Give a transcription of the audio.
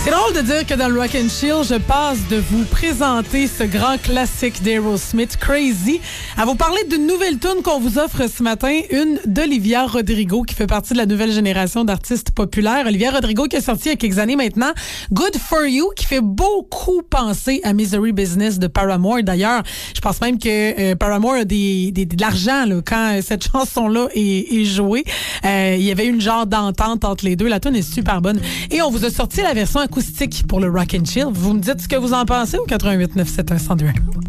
C'est drôle de dire que dans le Rock and Chill, je passe de vous présenter ce grand classique d'Aerosmith, Crazy, à vous parler d'une nouvelle tune qu'on vous offre ce matin, une d'Olivia Rodrigo, qui fait partie de la nouvelle génération d'artistes populaires. Olivia Rodrigo qui est sortie il y a quelques années maintenant, Good For You, qui fait beaucoup penser à Misery Business de Paramore. D'ailleurs, je pense même que Paramore a de l'argent là, quand cette chanson-là est jouée. Il y avait une genre d'entente entre les deux. La tune est super bonne. Et on vous a sorti la version acoustique pour le Rock and Chill. Vous me dites ce que vous en pensez au 88 971 1021.